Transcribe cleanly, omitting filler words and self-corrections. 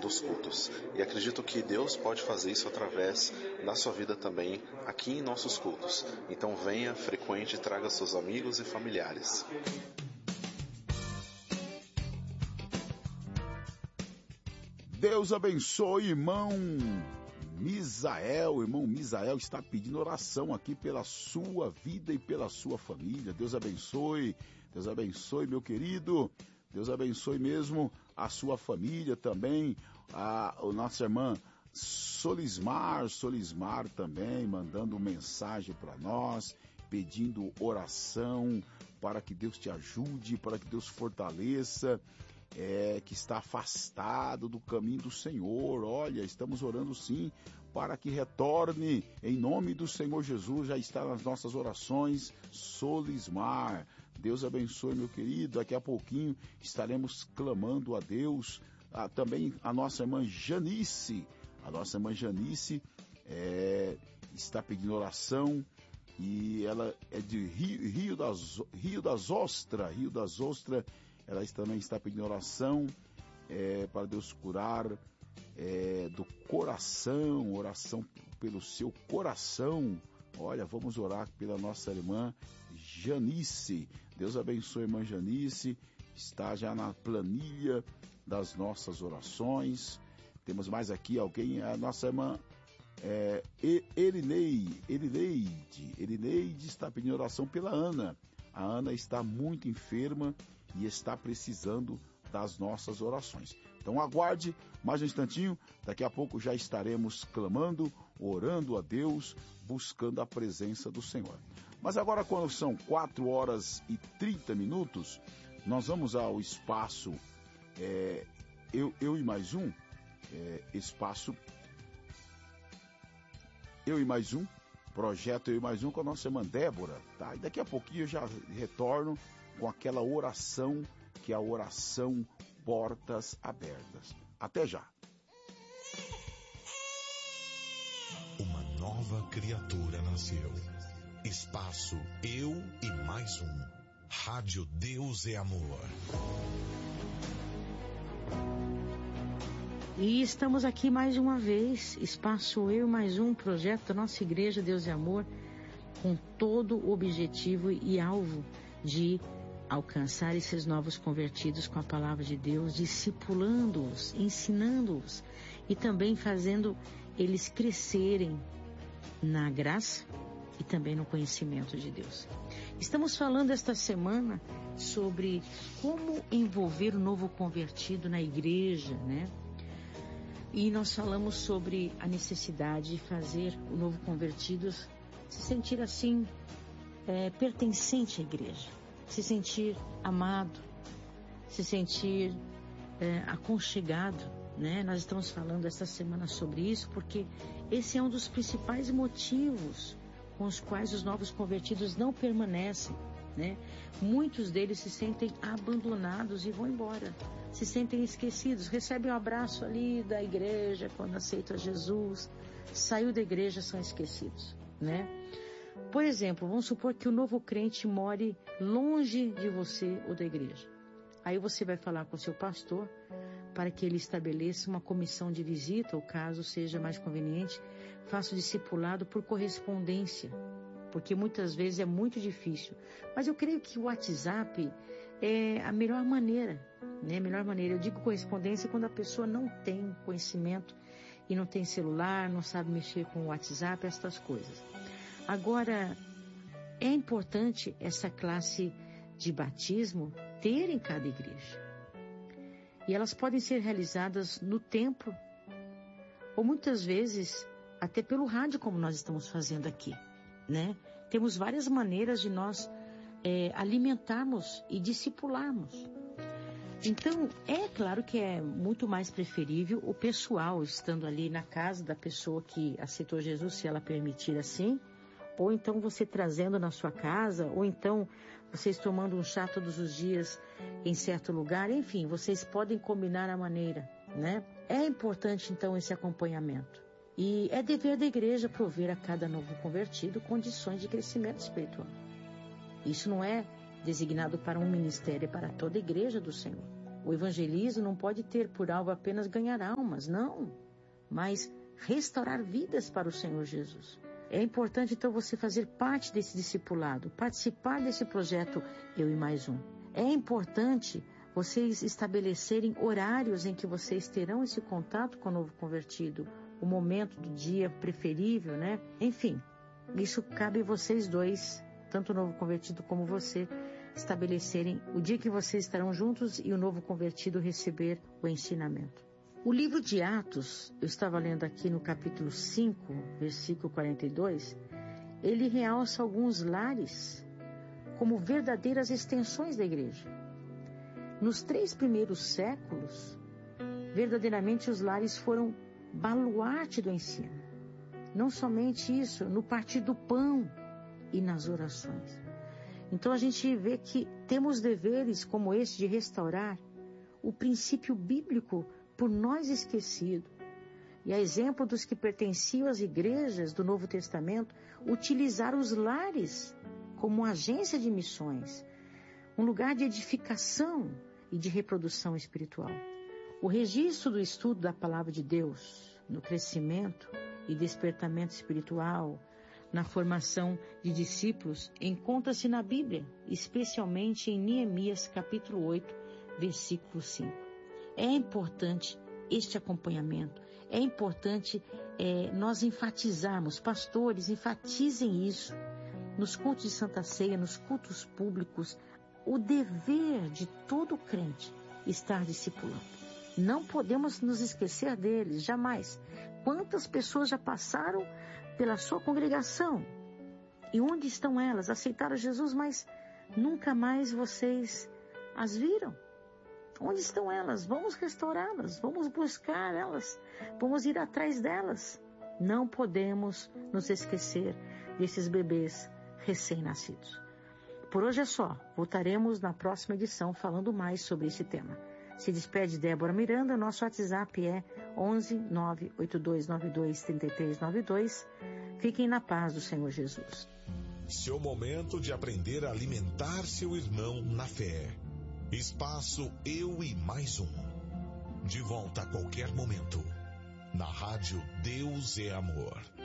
dos cultos. E acredito que Deus pode fazer isso através da sua vida também, aqui em nossos cultos. Então venha, frequente e traga seus amigos e familiares. Deus abençoe, irmão Misael. O irmão Misael está pedindo oração aqui pela sua vida e pela sua família. Deus abençoe, meu querido. Deus abençoe mesmo a sua família também. A nossa irmã Solismar também mandando mensagem para nós, pedindo oração para que Deus te ajude, para que Deus fortaleça. Que está afastado do caminho do Senhor. Olha, estamos orando sim para que retorne em nome do Senhor Jesus. Já está nas nossas orações. Solismar, Deus abençoe, meu querido. Daqui a pouquinho estaremos clamando a Deus. Também a nossa irmã Janice, está pedindo oração. E ela é de Rio das Ostras. Ela também está pedindo oração para Deus curar do coração, oração pelo seu coração. Olha, vamos orar pela nossa irmã Janice. Deus abençoe a irmã Janice, está já na planilha das nossas orações. Temos mais aqui alguém, a nossa irmã Erineide está pedindo oração pela Ana. A Ana está muito enferma e está precisando das nossas orações. Então aguarde mais um instantinho, daqui a pouco já estaremos clamando, orando a Deus, buscando a presença do Senhor. Mas agora, quando são 4h30, nós vamos ao espaço Eu e Mais Um, espaço Eu e Mais Um, projeto Eu e Mais Um com a nossa irmã Débora, tá? E daqui a pouquinho eu já retorno com aquela oração, que é a oração Portas Abertas. Até já. Uma nova criatura nasceu. Espaço Eu e Mais Um. Rádio Deus é Amor. E estamos aqui mais uma vez, Espaço Eu e Mais Um, projeto da nossa Igreja Deus é Amor, com todo o objetivo e alvo de alcançar esses novos convertidos com a palavra de Deus, discipulando-os, ensinando-os e também fazendo eles crescerem na graça e também no conhecimento de Deus. Estamos falando esta semana sobre como envolver o novo convertido na igreja, né? E nós falamos sobre a necessidade de fazer o novo convertido se sentir assim, pertencente à igreja, se sentir amado, se sentir aconchegado, né? Nós estamos falando esta semana sobre isso porque esse é um dos principais motivos com os quais os novos convertidos não permanecem, né? Muitos deles se sentem abandonados e vão embora, se sentem esquecidos, recebem um abraço ali da igreja quando aceitam a Jesus, saiu da igreja, são esquecidos, né? Por exemplo, vamos supor que o novo crente more longe de você ou da igreja. Aí você vai falar com o seu pastor para que ele estabeleça uma comissão de visita, ou caso seja mais conveniente, faça o discipulado por correspondência, porque muitas vezes é muito difícil. Mas eu creio que o WhatsApp é a melhor maneira, né? Melhor maneira. Eu digo correspondência quando a pessoa não tem conhecimento e não tem celular, não sabe mexer com o WhatsApp, essas coisas. Agora, é importante essa classe de batismo ter em cada igreja. E elas podem ser realizadas no templo, ou muitas vezes até pelo rádio, como nós estamos fazendo aqui, né? Temos várias maneiras de nós alimentarmos e discipularmos. Então, é claro que é muito mais preferível o pessoal estando ali na casa da pessoa que aceitou Jesus, se ela permitir assim, ou então você trazendo na sua casa, ou então vocês tomando um chá todos os dias em certo lugar, enfim, vocês podem combinar a maneira, né? É importante então esse acompanhamento. E é dever da igreja prover a cada novo convertido condições de crescimento espiritual. Isso não é designado para um ministério, é para toda a igreja do Senhor. O evangelismo não pode ter por alvo apenas ganhar almas, não, mas restaurar vidas para o Senhor Jesus. É importante, então, você fazer parte desse discipulado, participar desse projeto Eu e Mais Um. É importante vocês estabelecerem horários em que vocês terão esse contato com o novo convertido, o momento do dia preferível, né? Enfim, isso cabe a vocês dois, tanto o novo convertido como você, estabelecerem o dia que vocês estarão juntos e o novo convertido receber o ensinamento. O livro de Atos, eu estava lendo aqui no capítulo 5, versículo 42, ele realça alguns lares como verdadeiras extensões da igreja. Nos 3 primeiros séculos, verdadeiramente os lares foram baluarte do ensino. Não somente isso, no partir do pão e nas orações. Então a gente vê que temos deveres como esse de restaurar o princípio bíblico por nós esquecido. E a exemplo dos que pertenciam às igrejas do Novo Testamento, utilizar os lares como agência de missões, um lugar de edificação e de reprodução espiritual. O registro do estudo da Palavra de Deus, no crescimento e despertamento espiritual, na formação de discípulos, encontra-se na Bíblia, especialmente em Neemias capítulo 8, versículo 5. É importante este acompanhamento, é importante nós enfatizarmos, pastores, enfatizem isso, nos cultos de Santa Ceia, nos cultos públicos, o dever de todo crente estar discipulando. Não podemos nos esquecer deles, jamais. Quantas pessoas já passaram pela sua congregação? E onde estão elas? Aceitaram Jesus, mas nunca mais vocês as viram. Onde estão elas? Vamos restaurá-las, vamos buscar elas, vamos ir atrás delas. Não podemos nos esquecer desses bebês recém-nascidos. Por hoje é só. Voltaremos na próxima edição falando mais sobre esse tema. Se despede Débora Miranda. Nosso WhatsApp é 11 98292 3392. Fiquem na paz do Senhor Jesus. Seu momento de aprender a alimentar seu irmão na fé. Espaço Eu e Mais Um. De volta a qualquer momento. Na rádio Deus é Amor.